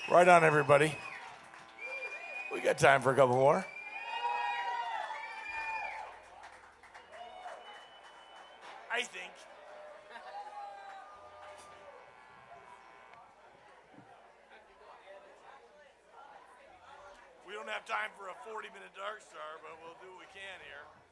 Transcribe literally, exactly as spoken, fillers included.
Right on, everybody. We got time for a couple more. I think. We don't have time for a forty-minute Dark Star, but we'll do what we can here.